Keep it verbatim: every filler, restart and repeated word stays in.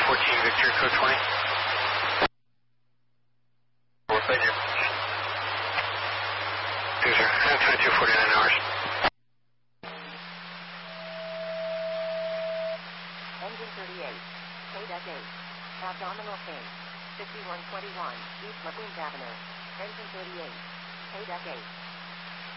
fourteen Victor, code twenty. Four figure. Two zero. twenty-two forty-nine hours. Engine thirty-eight. K eight. Abdominal phase. fifty-one twenty-one. East LaPointe Avenue. Engine thirty-eight. K eight.